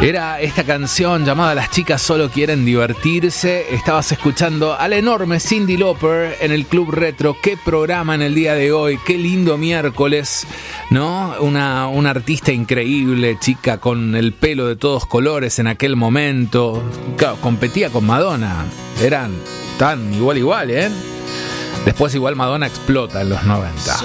Era esta canción llamada Las chicas solo quieren divertirse. Estabas escuchando a la enorme Cyndi Lauper en el Club Retro. Qué programa en el día de hoy, qué lindo miércoles, ¿no? Una artista increíble, chica con el pelo de todos colores en aquel momento. Claro, competía con Madonna. Eran tan igual, ¿eh? Después igual Madonna explota en los 90.